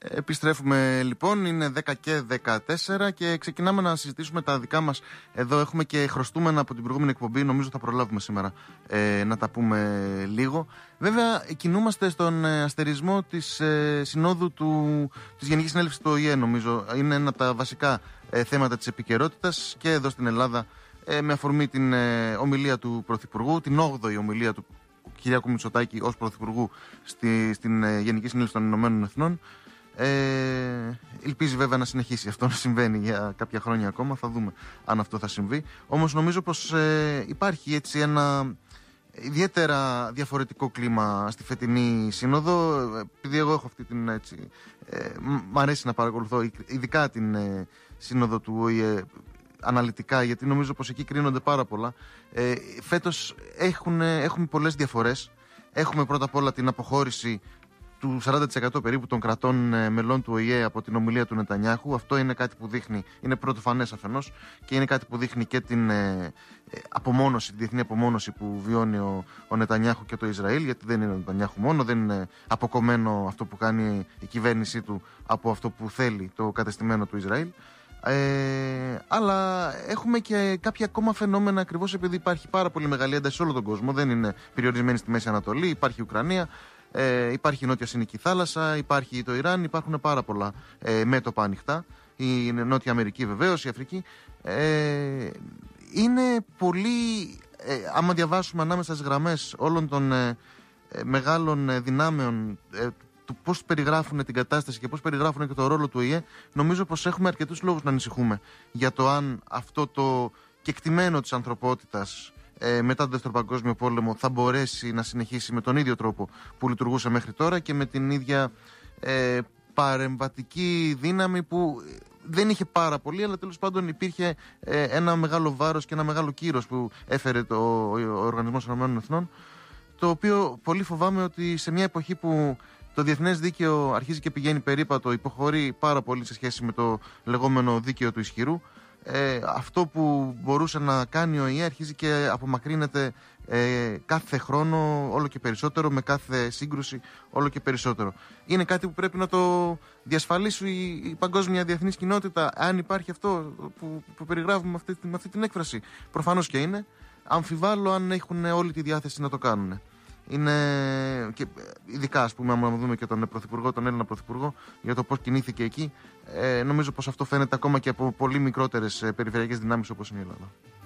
Επιστρέφουμε λοιπόν, είναι 10 και 14 και ξεκινάμε να συζητήσουμε τα δικά μας. Εδώ έχουμε και χρωστούμενα από την προηγούμενη εκπομπή, νομίζω θα προλάβουμε σήμερα να τα πούμε λίγο. Βέβαια κινούμαστε στον αστερισμό της συνόδου της Γενικής Συνέλευσης του ΟΗΕ, νομίζω. Είναι ένα από τα βασικά θέματα της επικαιρότητας και εδώ στην Ελλάδα, με αφορμή την ομιλία του Πρωθυπουργού, την 8η ομιλία του Κυριάκου Μητσοτάκη ως Πρωθυπουργού στην Γενική Συνέλευση των Ηνωμένων Εθνών. Ελπίζει βέβαια να συνεχίσει αυτό να συμβαίνει για κάποια χρόνια ακόμα. Θα δούμε αν αυτό θα συμβεί. Όμως νομίζω πως υπάρχει έτσι ένα ιδιαίτερα διαφορετικό κλίμα στη φετινή σύνοδο. Επειδή εγώ έχω αυτή την έτσι, μ' αρέσει να παρακολουθώ ειδικά την σύνοδο του ΟΗΕ αναλυτικά, γιατί νομίζω πως εκεί κρίνονται πάρα πολλά. Φέτος έχουμε πολλές διαφορές. Έχουμε πρώτα απ' όλα την αποχώρηση του 40% περίπου των κρατών μελών του ΟΗΕ από την ομιλία του Νετανιάχου. Αυτό είναι κάτι που δείχνει, είναι πρωτοφανές αφενός, και είναι κάτι που δείχνει και την απομόνωση, τη διεθνή απομόνωση που βιώνει ο Νετανιάχου και το Ισραήλ, γιατί δεν είναι ο Νετανιάχου μόνο, δεν είναι αποκομμένο αυτό που κάνει η κυβέρνησή του από αυτό που θέλει το κατεστημένο του Ισραήλ. Αλλά έχουμε και κάποια ακόμα φαινόμενα, ακριβώς επειδή υπάρχει πάρα πολύ μεγάλη ένταση σε όλο τον κόσμο. Δεν είναι περιορισμένη στη Μέση Ανατολή, υπάρχει η Ουκρανία. Υπάρχει η Νότια Συνική Θάλασσα, υπάρχει το Ιράν, υπάρχουν πάρα πολλά μέτωπα ανοιχτά. Η Νότια Αμερική βεβαίως, η Αφρική. Είναι πολύ, άμα διαβάσουμε ανάμεσα στις γραμμές όλων των μεγάλων δυνάμεων, του πώς περιγράφουν την κατάσταση και πώς περιγράφουν και το ρόλο του ΟΗΕ, νομίζω πως έχουμε αρκετούς λόγους να ανησυχούμε για το αν αυτό το κεκτημένο της ανθρωπότητας μετά τον Δεύτερο Παγκόσμιο Πόλεμο θα μπορέσει να συνεχίσει με τον ίδιο τρόπο που λειτουργούσε μέχρι τώρα και με την ίδια παρεμβατική δύναμη που δεν είχε πάρα πολύ, αλλά τέλος πάντων υπήρχε ένα μεγάλο βάρος και ένα μεγάλο κύρος που έφερε ο Οργανισμός Ηνωμένων Εθνών, το οποίο πολύ φοβάμαι ότι σε μια εποχή που το διεθνές δίκαιο αρχίζει και πηγαίνει περίπατο, υποχωρεί πάρα πολύ σε σχέση με το λεγόμενο δίκαιο του ισχυρού. Αυτό που μπορούσε να κάνει ο ΙΕ αρχίζει και απομακρύνεται κάθε χρόνο όλο και περισσότερο, με κάθε σύγκρουση όλο και περισσότερο. Είναι κάτι που πρέπει να το διασφαλίσει η παγκόσμια διεθνής κοινότητα, αν υπάρχει αυτό που περιγράφουμε με αυτή την έκφραση. Προφανώς και είναι. Αμφιβάλλω αν έχουν όλη τη διάθεση να το κάνουν. Είναι και ειδικά, ας πούμε, αν δούμε και τον Πρωθυπουργό, τον Έλληνα Πρωθυπουργό, για το πώς κινήθηκε εκεί, νομίζω πως αυτό φαίνεται ακόμα και από πολύ μικρότερες περιφερειακές δυνάμεις όπως είναι η Ελλάδα.